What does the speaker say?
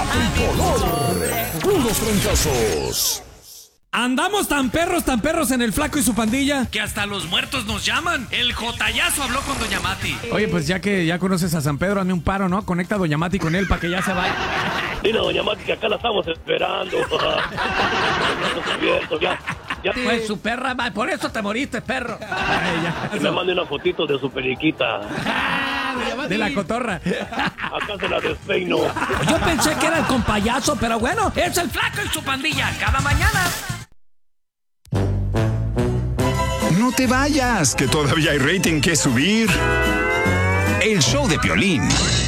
Tricolor. Puros trancazos. Andamos tan perros en el Flaco y su pandilla, que hasta los muertos nos llaman. El Jotayazo habló con Doña Mati. Oye, pues ya que ya conoces a San Pedro, hazme un paro, ¿no? Conecta a Doña Mati con él para que ya se vaya. Dile a Doña Mati que acá la estamos esperando. Ya. Pues su perra, por eso te moriste, perro. Que me mande una fotito de su periquita. De la cotorra. Acá se la despeino. Yo pensé que era el compayazo, pero bueno, es el Flaco y su pandilla, cada mañana. No te vayas, que todavía hay rating que subir. El show de Piolín.